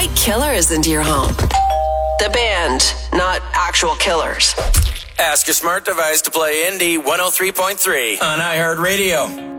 killers into your home. The band, not actual killers. Ask your smart device to play Indie 103.3 on iHeartRadio.